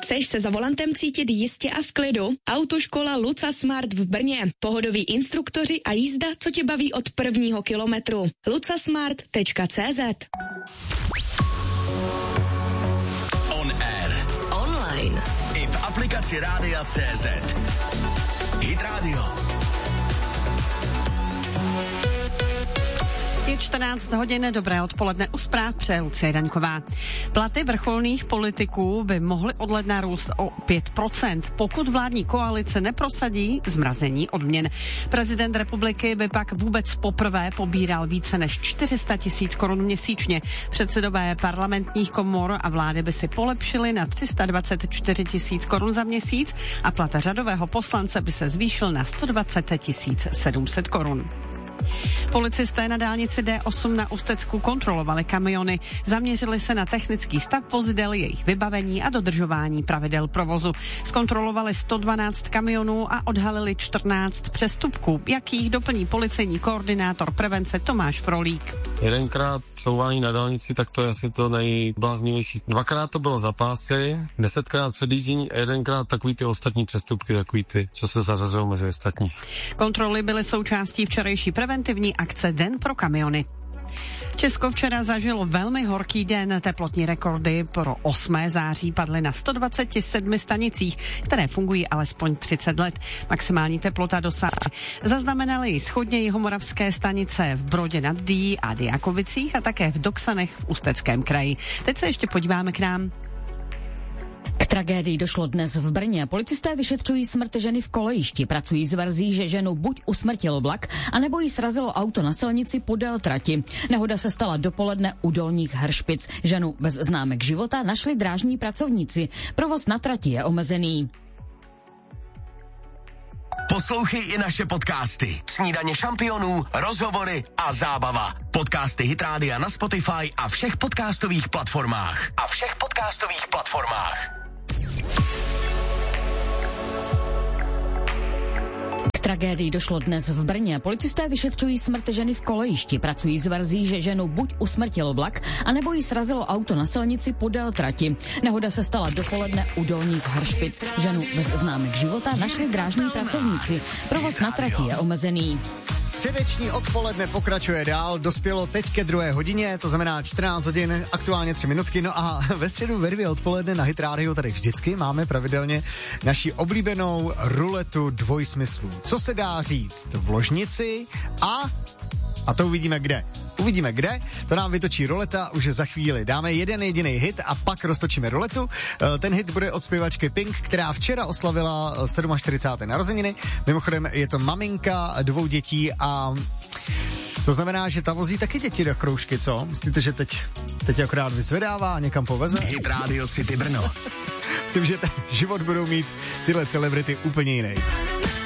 Chceš se za volantem cítit jistě a v klidu? Autoškola Luca Smart v Brně. Pohodoví instruktoři a jízda, co tě baví od prvního kilometru. lucasmart.cz. On air. Online. I v aplikaci Rádia CZ. Hit Radio. Je 14 hodin, dobré odpoledne, u zpráv přeje Lucie Daňková. Platy vrcholných politiků by mohly od ledna růst o 5%, pokud vládní koalice neprosadí zmrazení odměn. Prezident republiky by pak vůbec poprvé pobíral více než 400 000 korun měsíčně. Předsedové parlamentních komor a vlády by si polepšili na 324 000 korun za měsíc a plat řadového poslance by se zvýšil na 120 700 korun. Policisté na dálnici D8 na Ústecku kontrolovali kamiony, zaměřili se na technický stav vozidel, jejich vybavení a dodržování pravidel provozu. Zkontrolovali 112 kamionů a odhalili 14 přestupků. Jak jich doplní policejní koordinátor prevence Tomáš Frolík. Jedenkrát couvání na dálnici, tak to je asi to nejbláznivější. 2krát to bylo za pásy, 10krát předjíždění a 1krát takový ty ostatní přestupky, takový ty, co se zařazují mezi ostatní. Kontroly byly součástí včerejší preventivní akce Den pro kamiony. Česko včera zažilo velmi horký den. Teplotní rekordy pro 8. září padly na 127 stanicích, které fungují alespoň 30 let. Maximální teplota dosáhla. Zaznamenali ji shodně jihomoravské stanice v Brodě nad Dyjí a Dyákovicích a také v Doksanech v Ústeckém kraji. Teď se ještě podíváme k nám. K tragédii došlo dnes v Brně. Policisté vyšetřují smrt ženy v kolejišti. Pracují s verzí, že ženu buď usmrtil vlak, anebo jí srazilo auto na silnici podél trati. Nehoda se stala dopoledne u Dolních Hršpic. Ženu bez známek života našli drážní pracovníci. Provoz na trati je omezený. Poslouchej i naše podcasty. Snídaně šampionů, rozhovory a zábava. Podcasty Hit Rádia na Spotify a všech podcastových platformách. K tragédii došlo dnes v Brně. Policisté vyšetřují smrt ženy v kolejišti. Pracují s verzí, že ženu buď usmrtil vlak, anebo jí srazilo auto na silnici podél trati. Nehoda se stala dopoledne u Dolních Hršpic. Ženu bez známek života našli drážní pracovníci. Provoz na trati je omezený. Středeční odpoledne pokračuje dál, dospělo teď ke 2. hodině, to znamená 14 hodin, aktuálně 3 minutky, no a ve středu ve 2 odpoledne na Hit Radio tady vždycky máme pravidelně naši oblíbenou ruletu dvojsmyslů. Co se dá říct v ložnici a to uvidíme kde. Uvidíme kde, to nám vytočí ruleta už za chvíli. Dáme jeden jediný hit a pak roztočíme ruletu. Ten hit bude od zpěvačky Pink, která včera oslavila 47. narozeniny. Mimochodem je to maminka 2 dětí a to znamená, že ta vozí taky děti do kroužky, co? Myslíte, že teď akorát vyzvedává a někam poveze? Hit Radio City Brno. Myslím, že ten život budou mít tyhle celebrity úplně jiný.